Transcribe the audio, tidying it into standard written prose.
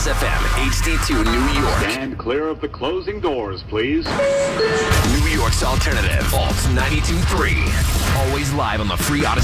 Kiss FM, HD2 New York. Stand clear of the closing doors, please. New York's alternative, Alt 92.3. Always live on the free Odyssey.